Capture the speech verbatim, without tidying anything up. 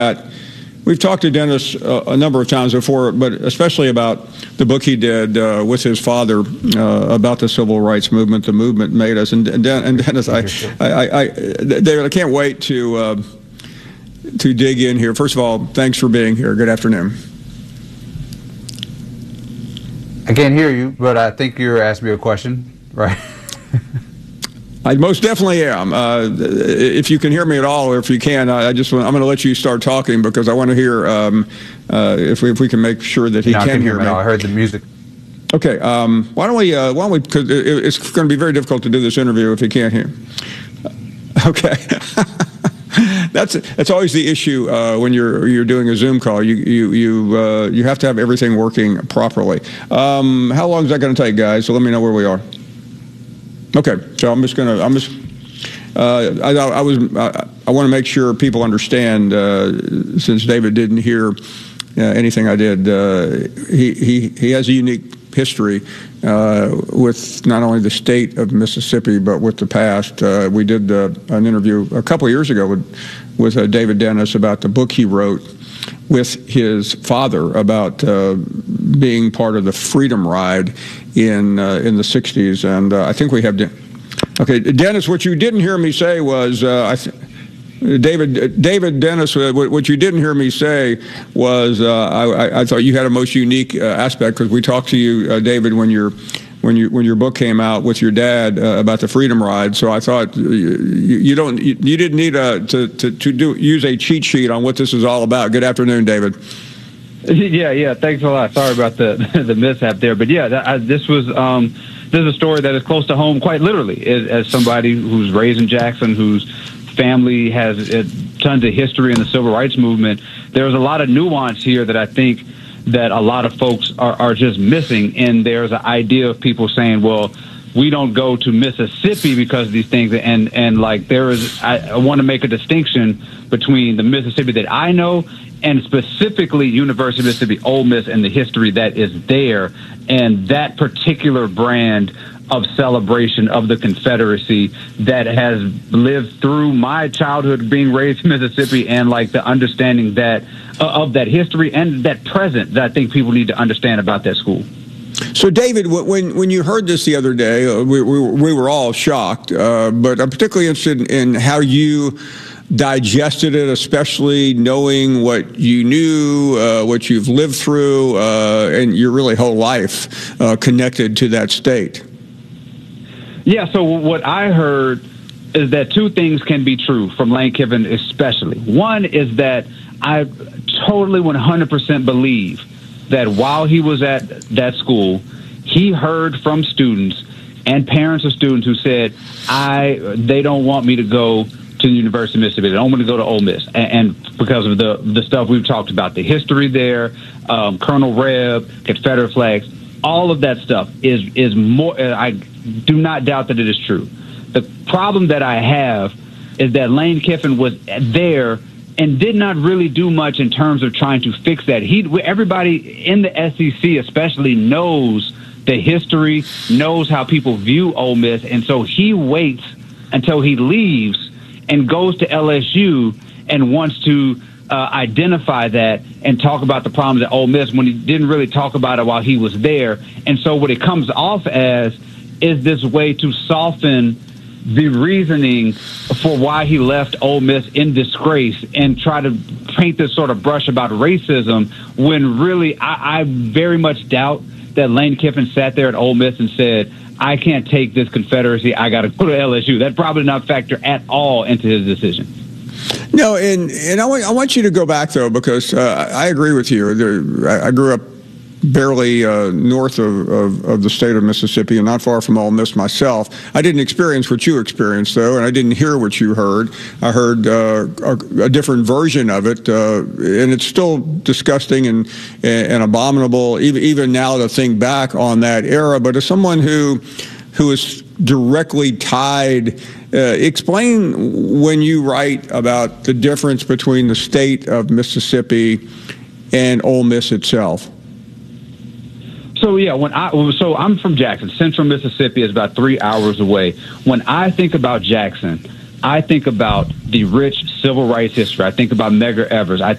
We've talked to Dennis uh, a number of times before, but especially about the book he did uh, with his father uh, about the civil rights movement. The movement made us. And, and, Den and Dennis, I, I, I, David, I can't wait to uh, to dig in here. First of all, thanks for being here. Good afternoon. I can't hear you, but I think you're asking me a question, right? I most definitely am. Uh, if you can hear me at all, or if you can, I, I just want, I'm going to let you start talking because I want to hear um, uh, if we if we can make sure that he no, can, can hear me. I heard the music. Okay. Um, why don't we? Uh, why don't we? Because it, it's going to be very difficult to do this interview if he can't hear. Okay. That's that's always the issue uh, when you're you're doing a Zoom call. You you you uh, you have to have everything working properly. Um, how long is that going to take, guys? So let me know where we are. Okay, so I'm just gonna. I'm just. Uh, I, I was. I, I want to make sure people understand. Uh, since David didn't hear uh, anything I did, uh, he he he has a unique history uh, with not only the state of Mississippi but with the past. Uh, we did uh, an interview a couple of years ago with with uh, David Dennis about the book he wrote with his father about uh, being part of the Freedom Ride in uh, in the sixties, and uh, I think we have. De okay, Dennis, what you didn't hear me say was, uh, I th David, David Dennis, uh, what, what you didn't hear me say was, uh, I, I thought you had a most unique uh, aspect because we talked to you, uh, David, when you're. When you when your book came out with your dad uh, about the Freedom Ride, so I thought you, you don't you, you didn't need a, to to to do use a cheat sheet on what this is all about. Good afternoon, David. Yeah, yeah. Thanks a lot. Sorry about the the mishap there, but yeah, that, I, this was um, this is a story that is close to home, quite literally, as, as somebody who's raised in Jackson, whose family has uh, tons of history in the civil rights movement. There's a lot of nuance here that I think that a lot of folks are, are just missing. And there's an idea of people saying, well, we don't go to Mississippi because of these things. And, and like, there is, I, I want to make a distinction between the Mississippi that I know and specifically University of Mississippi, Ole Miss, and the history that is there. And that particular brand of celebration of the Confederacy that has lived through my childhood being raised in Mississippi, and like the understanding that uh, of that history and that present that I think people need to understand about that school. So, David, when when you heard this the other day, uh, we, we, we were all shocked, uh, but I'm particularly interested in how you digested it, especially knowing what you knew, uh, what you've lived through, uh, and your really whole life uh, connected to that state. Yeah, so what I heard is that two things can be true from Lane Kiffin especially. One is that I totally one hundred percent believe that while he was at that school, he heard from students and parents of students who said, I they don't want me to go to the University of Mississippi. They don't want to go to Ole Miss. And, and because of the, the stuff we've talked about, the history there, um, Colonel Reb, Confederate flags, all of that stuff is, is more, I do not doubt that it is true. The problem that I have is that Lane Kiffin was there and did not really do much in terms of trying to fix that. He, everybody in the S E C especially knows the history, knows how people view Ole Miss, and so he waits until he leaves and goes to L S U and wants to uh, identify that and talk about the problems at Ole Miss when he didn't really talk about it while he was there. And so what it comes off as is this way to soften the reasoning for why he left Ole Miss in disgrace and try to paint this sort of brush about racism when really I, I very much doubt that Lane Kiffin sat there at Ole Miss and said, I can't take this Confederacy, I got to go to L S U. That probably did not factor at all into his decision. No, and, and I, want, I want you to go back, though, because uh, I agree with you. There, I grew up barely uh, north of, of, of the state of Mississippi and not far from Ole Miss myself. I didn't experience what you experienced, though, and I didn't hear what you heard. I heard uh, a, a different version of it, uh, and it's still disgusting and, and abominable, even, even now to think back on that era. But as someone who, who is directly tied, uh, explain when you write about the difference between the state of Mississippi and Ole Miss itself. So, yeah, when I so I'm from Jackson. Central Mississippi is about three hours away. When I think about Jackson, I think about the rich civil rights history. I think about Medgar Evers. I